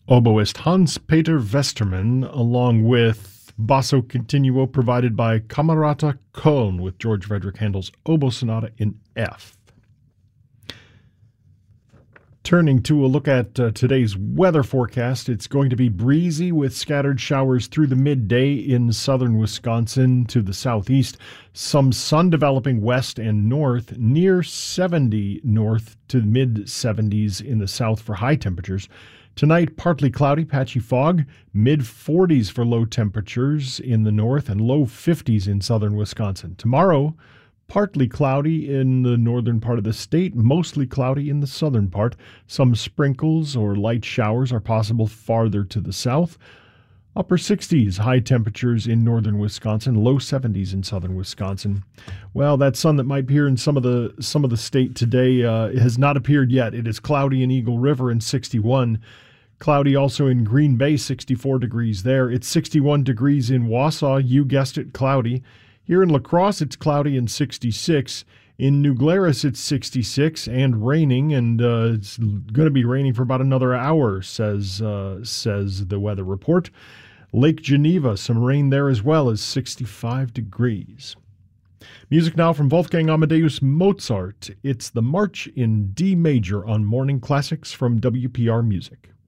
Oboist Hans-Peter Westermann, along with Basso Continuo provided by Camerata Köln with George Frederick Handel's Oboe Sonata in F. Turning to a look at today's weather forecast, it's going to be breezy with scattered showers through the midday in southern Wisconsin to the southeast. Some sun developing west and north, near 70 north to mid-70s in the south for high temperatures. Tonight, partly cloudy, patchy fog, mid-40s for low temperatures in the north and low 50s in southern Wisconsin. Tomorrow, partly cloudy in the northern part of the state, mostly cloudy in the southern part. Some sprinkles or light showers are possible farther to the south. Upper 60s, high temperatures in northern Wisconsin, low 70s in southern Wisconsin. Well, that sun that might appear in some of the state today has not appeared yet. It is cloudy in Eagle River and 61. Cloudy also in Green Bay, 64 degrees there. It's 61 degrees in Wausau, you guessed it, cloudy. Here in La Crosse, it's cloudy and 66. In New Glarus, it's 66 and raining, and it's going to be raining for about another hour, says the weather report. Lake Geneva, some rain there as well, is 65 degrees. Music now from Wolfgang Amadeus Mozart. It's the March in D major on Morning Classics from WPR Music.